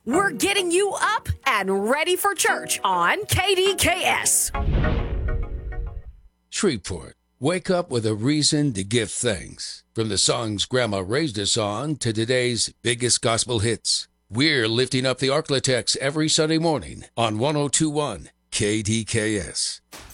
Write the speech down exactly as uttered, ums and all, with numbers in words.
We're getting you up and ready for church on K D K S. Shreveport, wake up with a reason to give thanks. From the songs Grandma raised us on to today's biggest gospel hits, we're lifting up the Arklatex every Sunday morning on one oh two point one K D K S.